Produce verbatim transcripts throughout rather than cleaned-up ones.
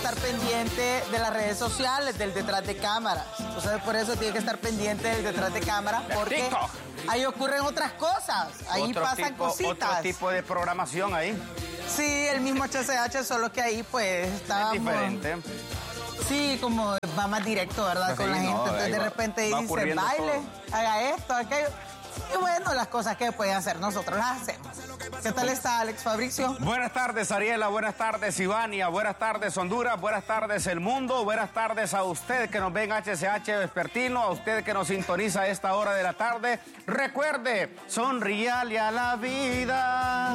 estar pendiente de las redes sociales, del detrás de cámaras. Entonces, por eso tiene que estar pendiente del detrás de cámaras, porque TikTok. Ahí ocurren otras cosas, ahí otro pasan tipo, cositas. Otro tipo de programación ahí. Sí, el mismo H C H, solo que ahí pues estábamos... Es diferente. Sí, como va más directo, ¿verdad? Pues con sí, la gente. no, Entonces de va- repente va dice, ocurriendo baile, todo. haga esto, aquello. Y bueno, las cosas que pueden hacer nosotros las hacemos. ¿Qué tal está Alex Fabricio? Buenas tardes, Ariela. Buenas tardes, Ivania. Buenas tardes, Honduras. Buenas tardes, el mundo. Buenas tardes a usted que nos ve en H C H Vespertino, a usted que nos sintoniza a esta hora de la tarde. Recuerde, sonríale a la vida.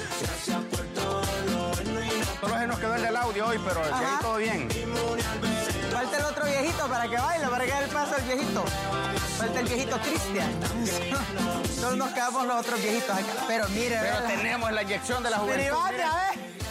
Solo se nos quedó el del audio hoy, pero Ajá. ahí todo bien. Falta el otro viejito para que baile, para que dé el paso al viejito. Falta el viejito Cristian. Solo nos quedamos los otros viejitos acá. Pero mire, Pero ¿verdad? tenemos la inyección de la juventud. Pero Ivania, mire. ¿ves?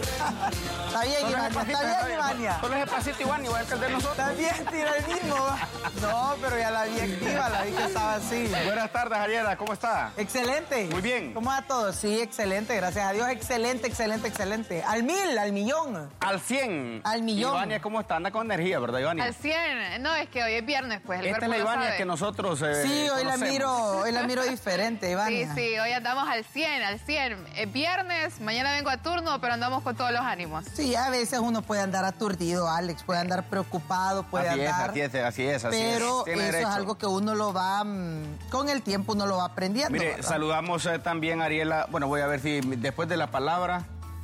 Está bien, Solo ese Ivania, pasito, está bien, Ivania. Solo ese pasito, Iván, igual que el de nosotros. También tira el mismo. va. No, pero ya la vi activa, la vi que estaba así. Buenas tardes, Ariela. ¿Cómo está? Excelente. Muy bien. ¿Cómo va todo? Sí, excelente, gracias a Dios. Excelente, excelente, excelente. Al mil, al millón. Al cien. Al millón. Ivania, ¿cómo está? Anda con energía, ¿verdad, Ivania? Al cien. No, es que hoy es viernes, pues. El Esta es cuerpo la lo Ivania sabe. que nosotros eh, Sí, hoy la conocemos. miro, hoy la miro diferente, Sí, Ivania. sí, hoy andamos al cien, al cien. Es viernes, mañana vengo a turno, pero andamos con todos los ánimos. Sí, a veces uno puede andar aturdido, Alex, puede andar preocupado, puede Así es, andar... así es, así es, así pero es. Tiene eso derecho. es algo que uno lo va, mm, con el tiempo uno lo va aprendiendo. Mire, ¿verdad? saludamos eh, también a Ariela. Bueno, voy a ver si después de la palabra,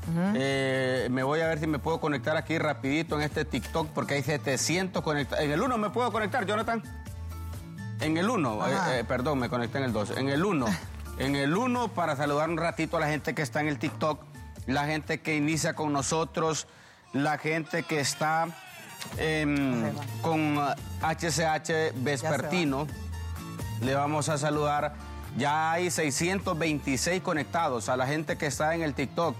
eh, me voy a ver si me puedo conectar aquí rapidito en este TikTok, porque hay setecientos conectados. En el uno me puedo conectar, Jonathan. En el uno, Ajá. eh, eh, perdón, me conecté en el dos. En el uno, en el uno para saludar un ratito a la gente que está en el TikTok, la gente que inicia con nosotros, la gente que está em, con H C H Vespertino. Le vamos a saludar. Ya hay seiscientos veintiséis conectados. A la gente que está en el TikTok.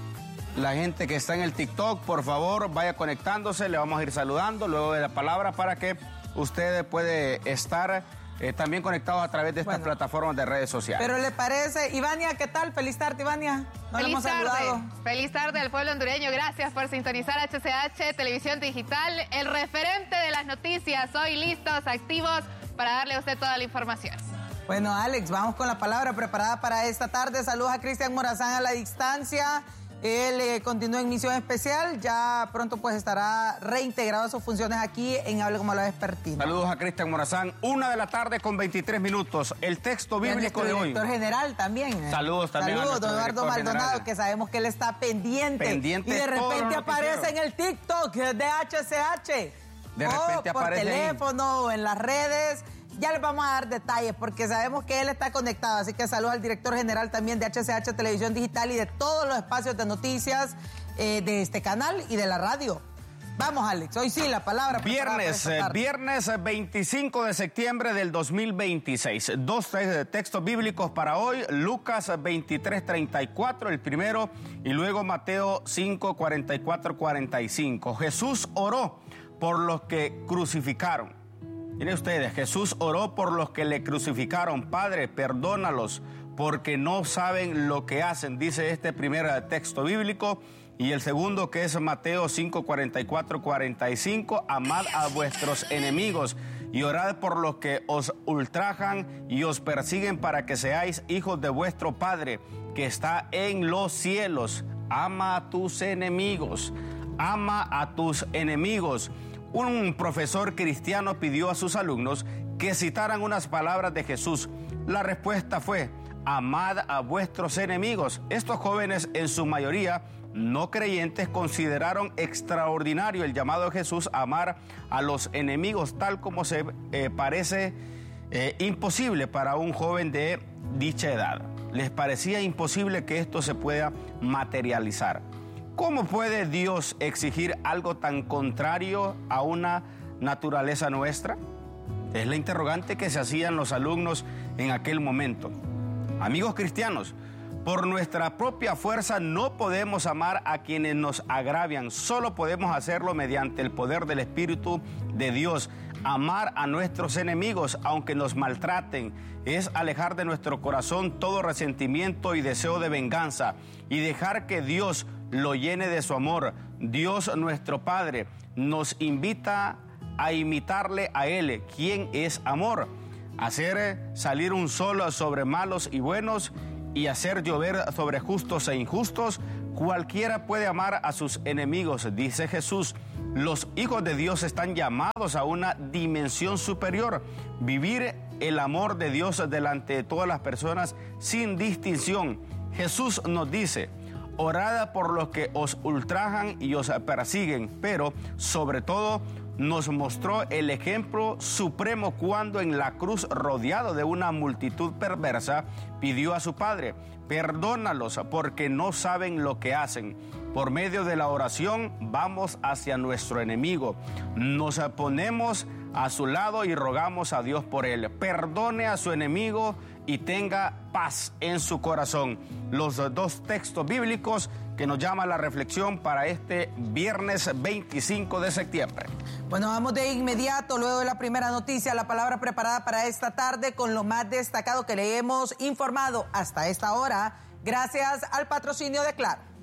La gente que está en el TikTok, por favor, vaya conectándose. Le vamos a ir saludando luego de la palabra para que usted puede estar eh, también conectado a través de estas Bueno. plataformas de redes sociales. Pero le parece, Ivania, ¿qué tal? Feliz tarde, Ivania. No le Feliz hemos tarde, saludado. feliz tarde al pueblo hondureño. Gracias por sintonizar H C H Televisión Digital, el referente de las noticias. Hoy listos, activos, para darle a usted toda la información. Bueno, Alex, vamos con la palabra preparada para esta tarde. Saludos a Cristian Morazán a la distancia. Él eh, continúa en misión especial. Ya pronto pues estará reintegrado a sus funciones aquí en Hable como la Vespertina. Saludos a Cristian Morazán. Una de la tarde con veintitrés minutos. El texto Y a bíblico nuestro de hoy. director general también. eh. Saludos también a Saludos, don nuestro Eduardo director Maldonado, general. que sabemos que él está pendiente. Pendiente y de de todos repente los aparece en noticieros. el TikTok de H C H. De o repente por aparece ahí. teléfono o en las redes. Ya les vamos a dar detalles porque sabemos que él está conectado. Así que saludos al director general también de H C H Televisión Digital y de todos los espacios de noticias eh, de este canal y de la radio. Vamos, Alex. Hoy sí, la palabra. preparada para Viernes, esta eh, tarde. viernes veinticinco de septiembre del dos mil veintiséis. Dos te- textos bíblicos para hoy. Lucas veintitrés treinta y cuatro, el primero, y luego Mateo cinco cuarenta y cuatro cuarenta y cinco. Jesús oró por los que crucificaron. Miren ustedes, Jesús oró por los que le crucificaron. Padre, perdónalos porque no saben lo que hacen, dice este primer texto bíblico. Y el segundo, que es Mateo cinco cuarenta y cuatro cuarenta y cinco, amad a vuestros enemigos y orad por los que os ultrajan y os persiguen para que seáis hijos de vuestro Padre que está en los cielos. Ama a tus enemigos, ama a tus enemigos. Un profesor cristiano pidió a sus alumnos que citaran unas palabras de Jesús. La respuesta fue: amad a vuestros enemigos. Estos jóvenes, en su mayoría no creyentes, consideraron extraordinario el llamado de Jesús a amar a los enemigos, tal como se eh, parece eh, imposible para un joven de dicha edad. Les parecía imposible que esto se pueda materializar. ¿Cómo puede Dios exigir algo tan contrario a una naturaleza nuestra? Es la interrogante que se hacían los alumnos en aquel momento. Amigos cristianos, por nuestra propia fuerza no podemos amar a quienes nos agravian, solo podemos hacerlo mediante el poder del Espíritu de Dios. Amar a nuestros enemigos, aunque nos maltraten, es alejar de nuestro corazón todo resentimiento y deseo de venganza y dejar que Dios lo llene de su amor. Dios nuestro Padre nos invita a imitarle a Él, quien es amor, hacer salir un sol sobre malos y buenos y hacer llover sobre justos e injustos. Cualquiera puede amar a sus enemigos, dice Jesús. Los hijos de Dios están llamados a una dimensión superior, vivir el amor de Dios delante de todas las personas sin distinción. Jesús nos dice: orad por los que os ultrajan y os persiguen, pero sobre todo nos mostró el ejemplo supremo cuando en la cruz, rodeado de una multitud perversa, pidió a su Padre: perdónalos porque no saben lo que hacen. Por medio de la oración vamos hacia nuestro enemigo, nos ponemos a su lado y rogamos a Dios por él. Perdone a su enemigo y tenga paz en su corazón. Los dos textos bíblicos que nos llama la reflexión para este viernes veinticinco de septiembre. Bueno, vamos de inmediato, luego de la primera noticia, la palabra preparada para esta tarde con lo más destacado que le hemos informado hasta esta hora, gracias al patrocinio de Claro.